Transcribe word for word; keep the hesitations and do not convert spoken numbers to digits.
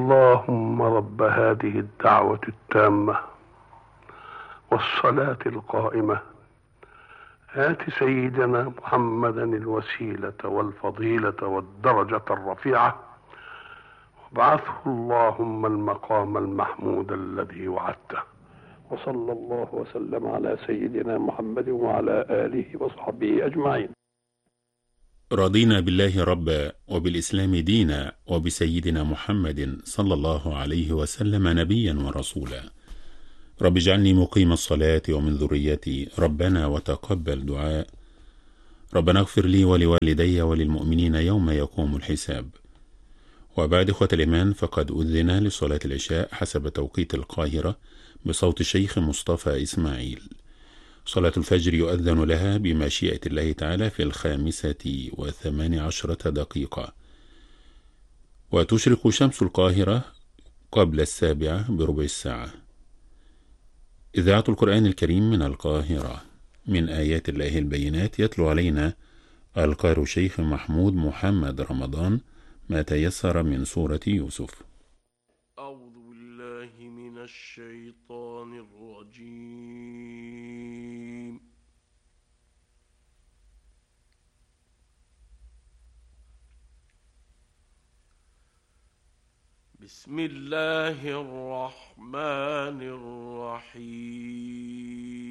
اللهم رب هذه الدعوة التامة والصلاة القائمة آت سيدنا محمدا الوسيلة والفضيلة والدرجة الرفيعة وابعثه اللهم المقام المحمود الذي وعدته. وصلى الله وسلم على سيدنا محمد وعلى آله وصحبه أجمعين. رضينا بالله ربا وبالإسلام دينا وبسيدنا محمد صلى الله عليه وسلم نبيا ورسولا. رب اجعلني مقيم الصلاة ومن ذريتي ربنا وتقبل دعاء. ربنا اغفر لي ولوالدي وللمؤمنين يوم يقوم الحساب. وبعد إخوة الإيمان، فقد أذن لصلاة العشاء حسب توقيت القاهرة بصوت الشيخ مصطفى إسماعيل. صلاة الفجر يؤذن لها بمشيئة الله تعالى في الخامسة وثمان عشرة دقيقة، وتشرق شمس القاهرة قبل السابعة بربع الساعة. إذاعة القرآن الكريم من القاهرة، من آيات الله البينات. يتلو علينا القارئ شيخ محمود محمد رمضان ما تيسر من سورة يوسف. أعوذ بالله من الشيطان الرجيم. بسم الله الرحمن الرحيم.